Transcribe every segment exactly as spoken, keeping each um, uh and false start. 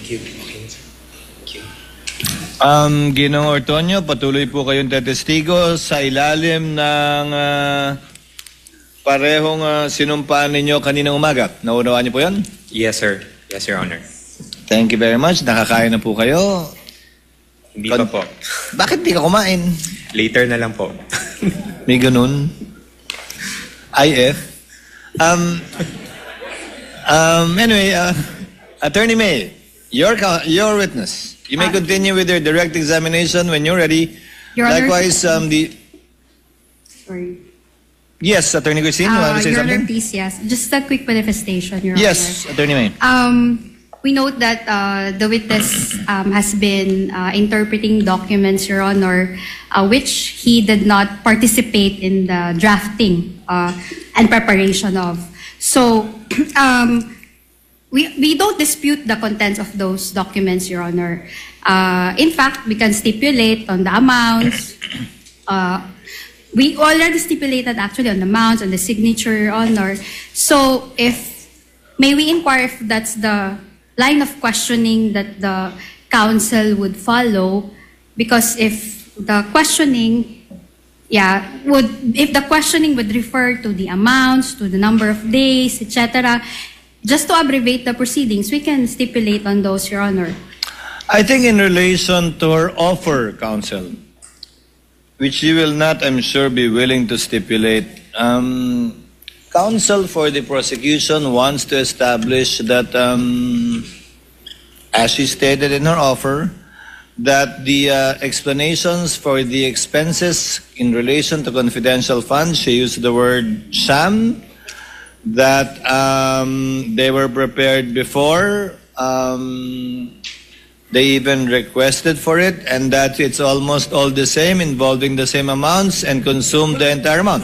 Thank you. Okay, sir. Thank you. Um, Ginoong Ortonio, patuloy po kayong tetestigo sa ilalim ng uh, parehong uh, sinumpaan ninyo kaninang umaga. Naunawaan niyo po yun? Yes, sir. Yes, Your Honor. Thank you very much. Nakakain na po kayo. Hindi pa po. Bakit di ka kumain? Later na lang po. May ganun. I F. Um, um, anyway, uh, Attorney May, your, your witness. You may uh, continue with your direct examination when you're ready. Your Likewise, um, the... Sorry. Yes, Attorney Christine, you uh, want to say Your something? Honor, please, yes. Just a quick manifestation, Your yes, Honor. Attorney May. Um, we note that uh, the witness um, has been uh, interpreting documents, Your Honor, uh, which he did not participate in the drafting uh, and preparation of. So, um, we, we don't dispute the contents of those documents, Your Honor. Uh, in fact, we can stipulate on the amounts. Uh, we already stipulated actually on the amounts, on the signature, Your Honor. So, if, may we inquire if that's the line of questioning that the counsel would follow? Because if the questioning, yeah, would, if the questioning would refer to the amounts, to the number of days, et cetera, just to abbreviate the proceedings, we can stipulate on those, Your Honor. I think in relation to her offer, counsel, which you will not, I'm sure, be willing to stipulate, um, counsel for the prosecution wants to establish that, um, as she stated in her offer, that the uh, explanations for the expenses in relation to confidential funds, she used the word sham, that um, they were prepared before, um, they even requested for it, and that it's almost all the same, involving the same amounts, and consumed the entire amount.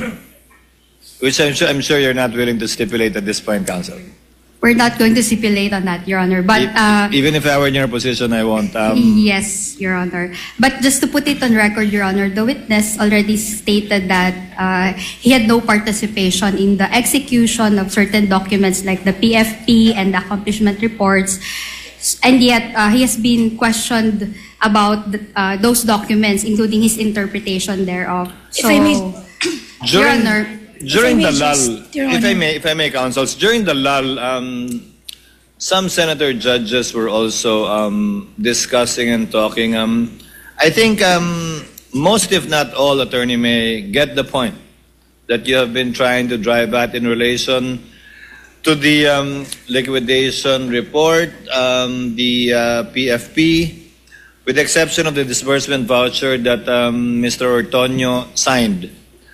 Which I'm sure, I'm sure you're not willing to stipulate at this point, counsel. We're not going to stipulate on that, Your Honor. But uh, even if I were in your position, I won't. Um, yes, Your Honor. But just to put it on record, Your Honor, the witness already stated that uh, he had no participation in the execution of certain documents like the P F P and the accomplishment reports. And yet, uh, he has been questioned about the, uh, those documents, including his interpretation thereof. So, if I may, Your Honor, during the just, lull, if I may, if I may, counsels, during the lull, um, some senator judges were also um, discussing and talking. Um, I think um, most, if not all, Attorney May get the point that you have been trying to drive at in relation to the um, liquidation report, um, the uh, P F P, with the exception of the disbursement voucher that um, Mister Ortonio signed.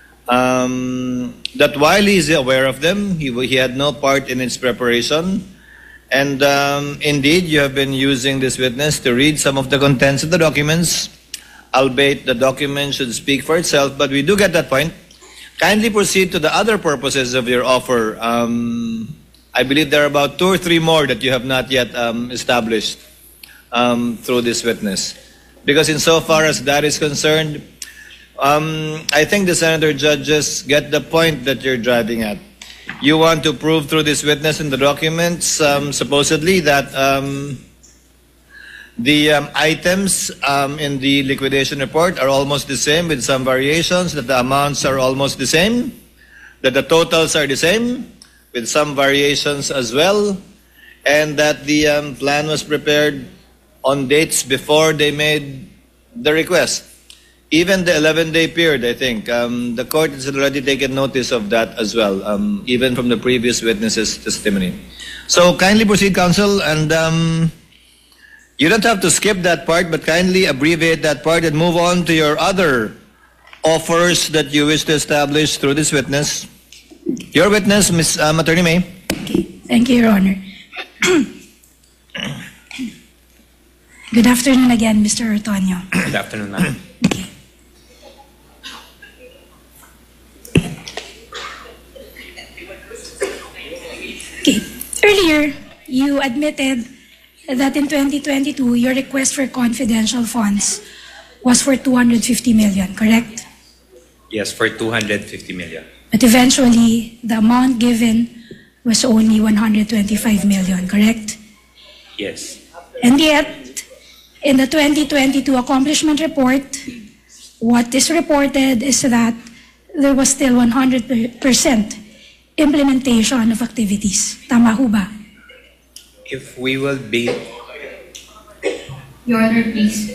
Um, that while he's aware of them, he, he had no part in its preparation. And um, indeed, you have been using this witness to read some of the contents of the documents, albeit the document should speak for itself, but we do get that point. Kindly proceed to the other purposes of your offer. Um, I believe there are about two or three more that you have not yet um, established um, through this witness. Because insofar as that is concerned, um, I think the senator judges get the point that you're driving at. You want to prove through this witness in the documents, um, supposedly, that um, the um, items um, in the liquidation report are almost the same with some variations, that the amounts are almost the same, that the totals are the same with some variations as well, and that the um, plan was prepared on dates before they made the request. Even the eleven-day period, I think, um, the court has already taken notice of that as well, um, even from the previous witness's testimony. So kindly proceed, counsel, and um, you don't have to skip that part, but kindly abbreviate that part and move on to your other offers that you wish to establish through this witness. Your witness, Miz Um, Attorney May. Okay. Thank you, Your Honor. Good afternoon again, Mister Ortonio. Good afternoon, ma'am. Okay. Okay. Earlier, you admitted that in twenty twenty-two, your request for confidential funds was for two hundred fifty million, correct? Yes, for two hundred fifty million. But eventually, the amount given was only one hundred twenty-five million, correct? Yes. And yet, in the twenty twenty-two accomplishment report, what is reported is that there was still one hundred percent implementation of activities. Tama ho ba? If we will be, Your Honor, please.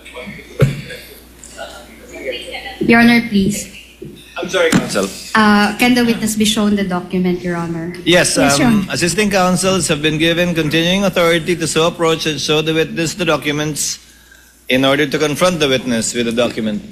Your Honor, please. I'm sorry, Counsel. Uh, can the witness be shown the document, Your Honor? Yes, Yes, Your um, Honor. assisting counsels have been given continuing authority to so approach and show the witness the documents in order to confront the witness with the document.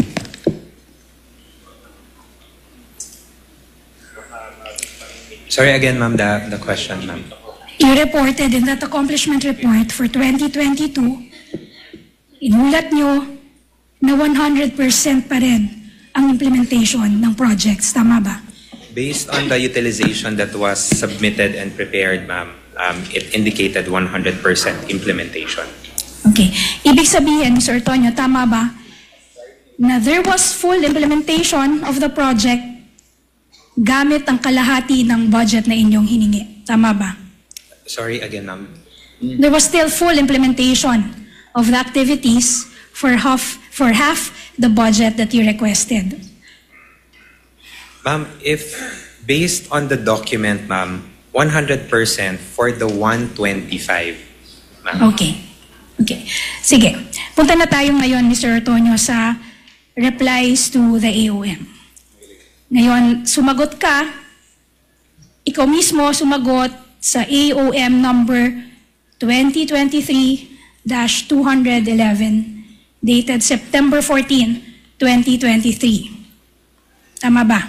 sorry again, ma'am, the, the question, ma'am. You reported in that accomplishment report for twenty twenty-two, inulat nyo na one hundred percent pa rin ang implementation ng projects. Tama ba? Based on the utilization that was submitted and prepared, ma'am, um, it indicated one hundred percent implementation. Okay. Ibig sabihin, Mister Tonyo, tama ba na there was full implementation of the project gamit ang kalahati ng budget na inyong hiningi? Tama ba? Sorry again, ma'am. There was still full implementation of the activities for half for half the budget that you requested. Ma'am, if based on the document, ma'am, one hundred percent for the one twenty-five, ma'am. Okay. Okay. Sige. Punta na tayo ngayon, Mister Antonio, sa replies to the A O M. Ngayon, sumagot ka, ikaw mismo sumagot sa A O M number twenty twenty-three dash two eleven dated September fourteenth, twenty twenty-three. Tama ba?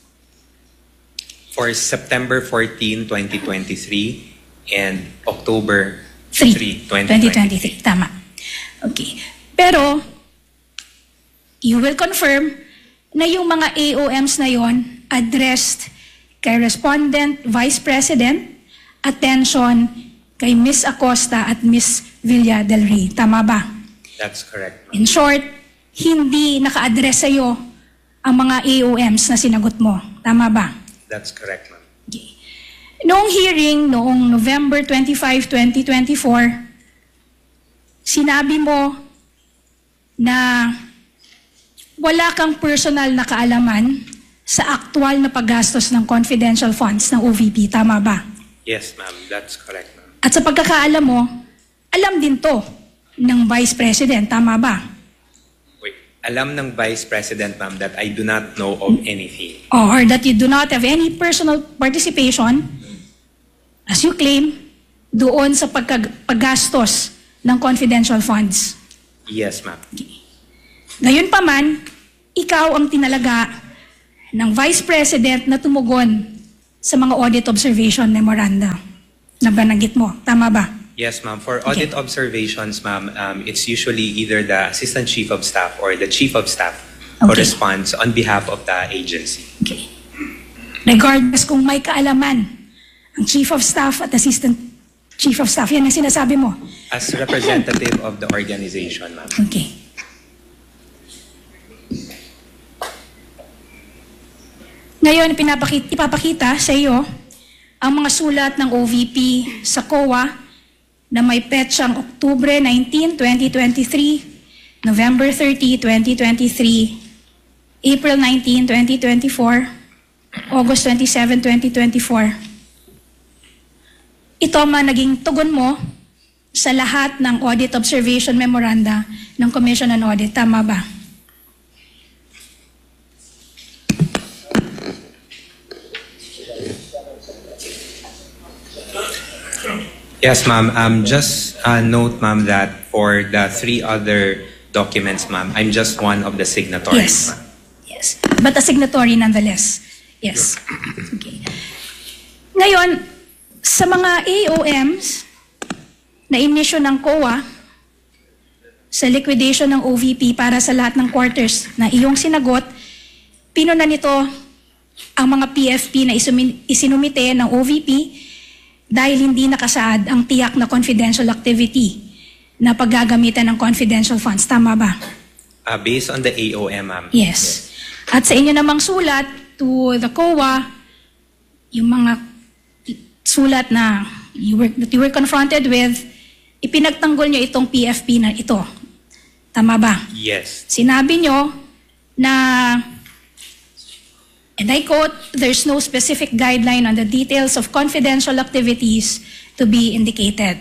For September fourteenth, twenty twenty-three and October three, third, twenty twenty-three. Tama. Okay. Pero, you will confirm na yung mga A O Ms na yon addressed kay Respondent Vice President, attention kay Miz Acosta at Miz Villa del Rey. Tama ba? That's correct, ma'am. In short, hindi naka-address sa'yo ang mga A O Ms na sinagot mo. Tama ba? That's correct, ma'am. Okay. Noong hearing, noong November twenty-fifth, twenty twenty-four, sinabi mo na wala kang personal na kaalaman sa aktual na paggastos ng confidential funds ng O V P. Tama ba? Yes, ma'am. That's correct, ma'am. At sa pagkakaalam mo, alam din to ng Vice President. Tama ba? Wait. Alam ng Vice President, ma'am, that I do not know of anything. Or that you do not have any personal participation, as you claim, doon sa pagkag- paggastos ng confidential funds. Yes, ma'am. Ngayon pa man, ikaw ang tinalaga ng Vice President na tumugon sa mga audit observation memoranda na bananggit mo. Tama ba? Yes, ma'am. For audit observations, ma'am, um, it's usually either the Assistant Chief of Staff or the Chief of Staff who Okay. responds on behalf of the agency. Okay. Regardless kung may kaalaman ang Chief of Staff at Assistant Chief of Staff, yan ang sinasabi mo. As representative of the organization, ma'am. Okay. Ngayon, pinapakita, ipapakita sa iyo ang mga sulat ng O V P sa C O A na may petsang October nineteenth, twenty twenty-three, November thirtieth, twenty twenty-three, April nineteenth, twenty twenty-four, August twenty-seventh, twenty twenty-four. Ito man naging tugon mo sa lahat ng audit observation memoranda ng Commission on Audit. Tama ba? Yes, ma'am. Um, just uh, note, ma'am, that for the three other documents, ma'am, I'm just one of the signatories. Yes. Yes. But a signatory nonetheless. Yes. Okay. Ngayon, sa mga A O Ms na inisyo ng C O A sa liquidation ng O V P para sa lahat ng quarters na iyong sinagot, pinuna nito ang mga P F P na isumi- isinumite ng O V P dahil hindi nakasaad ang tiyak na confidential activity na paggagamitan ng confidential funds. Tama ba? Uh, based on the A O M, ma'am. Yes. At sa inyo namang sulat to the C O A, yung mga sulat na you were, that you were confronted with, ipinagtanggol nyo itong P F P na ito. Tama ba? Yes. Sinabi nyo na, and I quote, there's no specific guideline on the details of confidential activities to be indicated.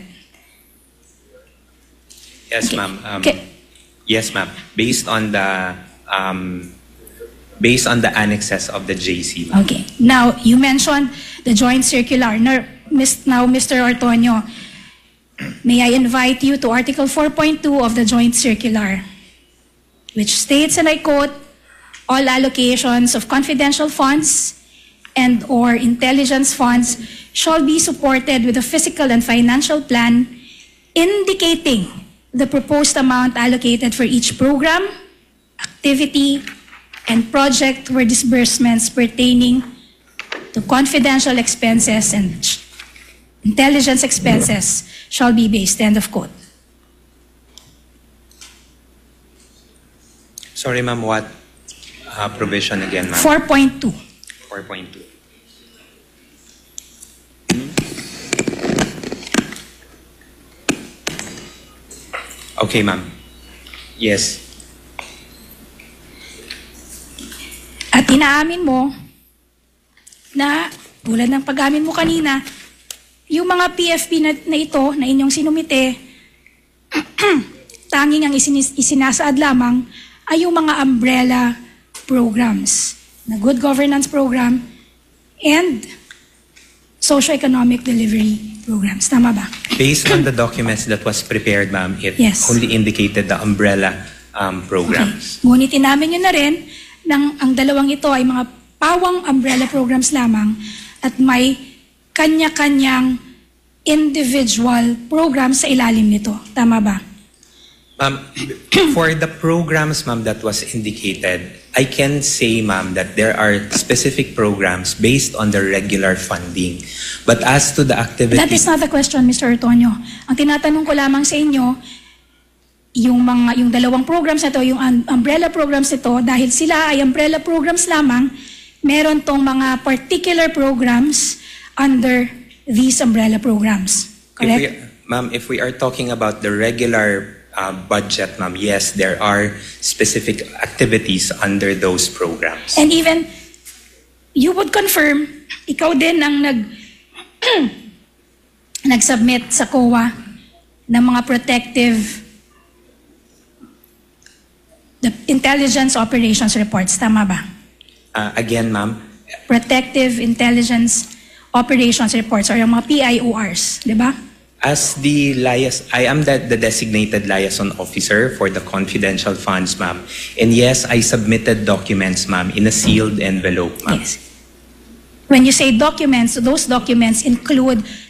Yes, Okay. ma'am. Um, Okay. Yes, ma'am. Based on the um, based on the annexes of the J C, ma'am. Okay. Now, you mentioned the joint circular. Now, Mis- now Mister Ortonio, may I invite you to Article four point two of the joint circular, which states, and I quote, all allocations of confidential funds and or intelligence funds shall be supported with a fiscal and financial plan indicating the proposed amount allocated for each program, activity, and project where disbursements pertaining to confidential expenses and intelligence expenses shall be based. End of quote. Sorry, ma'am. What uh, provision again, ma'am? four point two. four point two. Okay, ma'am. Yes. At inaamin mo na, tulad ng pag-amin mo kanina, yung mga P F P na, na ito, na inyong sinumite, tanging ang isinis, isinasaad lamang ay yung mga umbrella programs, na good governance program and socio-economic delivery programs. Tama ba? Based on the documents that was prepared, ma'am, it Yes. only indicated the umbrella um, programs. Okay. Ngunit inamin nyo na rin ng ang dalawang ito ay mga pawang umbrella programs lamang at may kanya-kanyang individual programs sa ilalim nito. Tama ba? Ma'am, for the programs, ma'am, that was indicated, I can say, ma'am, that there are specific programs based on the regular funding. But as to the activity... That is not the question, Mister Ortonio. Ang tinatanong ko lamang sa inyo, yung mga yung dalawang programs na to, yung um- umbrella programs nito, dahil sila ay umbrella programs lamang, meron tong mga particular programs under these umbrella programs. If we, Correct? ma'am, if we are talking about the regular uh, budget, ma'am, yes, there are specific activities under those programs. And even, you would confirm, ikaw din ang nag nag-submit sa C O A ng mga protective the intelligence operations reports. Tama ba? Uh, again, ma'am, Protective intelligence operations reports or yung mga P I O Rs. Di ba? as the lias, I am the, the designated liaison officer for the confidential funds, ma'am. And yes, I submitted documents, ma'am, in a sealed envelope, ma'am. Yes. When you say documents, those documents include